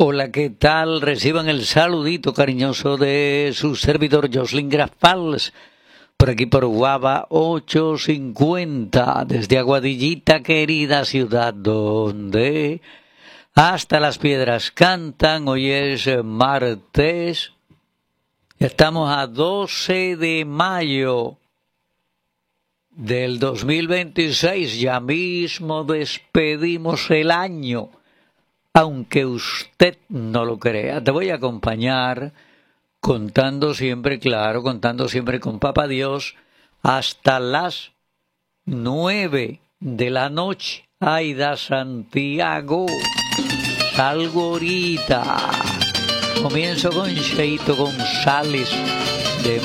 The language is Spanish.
Hola, ¿qué tal? Reciban el saludito cariñoso de su servidor Jocelyn Grafals, por aquí por Guava 850, desde Aguadillita, querida ciudad donde hasta las piedras cantan. Hoy es martes, estamos a 12 de mayo del 2026, ya mismo despedimos el año. Aunque usted no lo crea, te voy a acompañar contando siempre, claro, contando siempre con Papá Dios hasta las 9 de la noche. Aida Santiago, salgo ahorita. Comienzo con Cheito González,